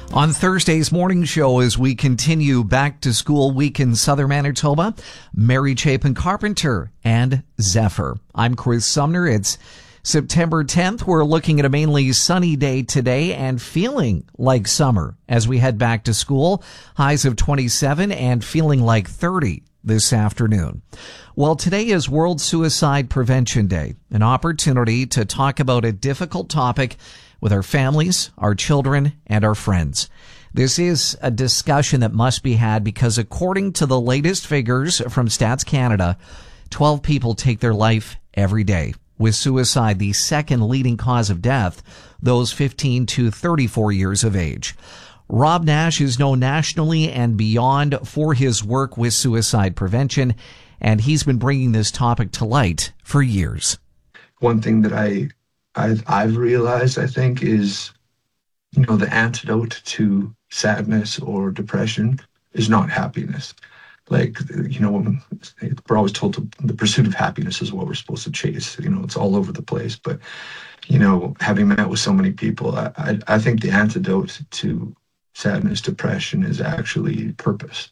On Thursday's morning show, as we continue back to school week in southern Manitoba, Mary Chapin Carpenter and Zephyr. I'm Chris Sumner. It's September 10th. We're looking at a mainly sunny day today and feeling like summer as we head back to school. Highs of 27 and feeling like 30 this afternoon. Well, today is World Suicide Prevention Day, an opportunity to talk about a difficult topic with our families, our children, and our friends. This is a discussion that must be had because according to the latest figures from Stats Canada, 12 people take their life every day, with suicide the second leading cause of death, those 15 to 34 years of age. Rob Nash is known nationally and beyond for his work with suicide prevention, and he's been bringing this topic to light for years. One thing that I've realized, I think, is, the antidote to sadness or depression is not happiness. We're always told the pursuit of happiness is what we're supposed to chase. It's all over the place. But, having met with so many people, I think the antidote to sadness, depression is actually purpose.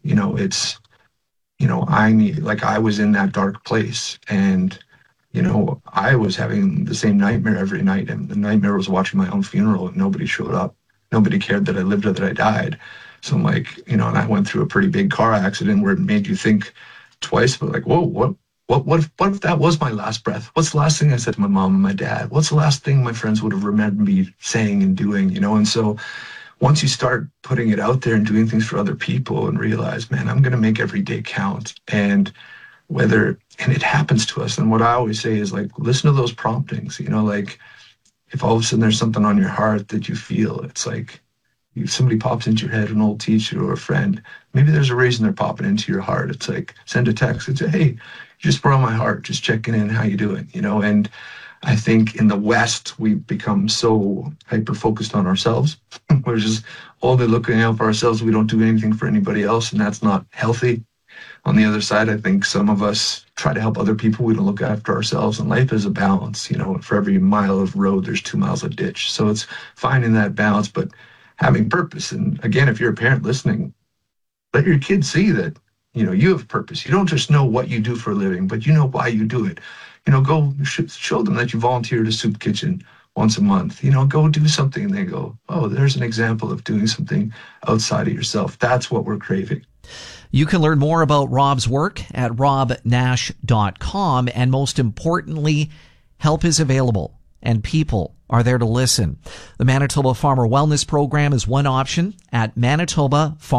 I was in that dark place and I was having the same nightmare every night, and the nightmare was watching my own funeral and nobody showed up. Nobody cared that I lived or that I died. So I'm like, and I went through a pretty big car accident where it made you think twice, but like, whoa, what if that was my last breath? What's the last thing I said to my mom and my dad? What's the last thing my friends would have remembered me saying and doing, And so once you start putting it out there and doing things for other people and realize, man, I'm going to make every day count. And it happens to us. And what I always say is listen to those promptings, if all of a sudden there's something on your heart that you feel, it's like if somebody pops into your head, an old teacher or a friend, maybe there's a reason they're popping into your heart. It's like, send a text and say, hey, you just were on my heart, just checking in, how you doing, and I think in the West, we've become so hyper-focused on ourselves. We're just only looking out for ourselves. We don't do anything for anybody else, and that's not healthy. On the other side, I think some of us try to help other people. We don't look after ourselves, and life is a balance. For every mile of road, there's 2 miles of ditch. So it's finding that balance, but having purpose. And again, if you're a parent listening, let your kids see that, you have purpose. You don't just know what you do for a living, but you know why you do it. Go show them that you volunteer at a soup kitchen once a month. Go do something and they go, oh, there's an example of doing something outside of yourself. That's what we're craving. You can learn more about Rob's work at robnash.com. And most importantly, help is available and people are there to listen. The Manitoba Farmer Wellness Program is one option at Manitoba Farm.